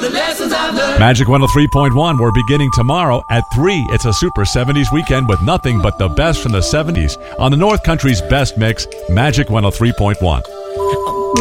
the lessons I've learned. Magic 103.1, we're beginning tomorrow at 3. It's a Super 70s weekend with nothing but the best from the 70s on the North Country's best mix, Magic 103.1.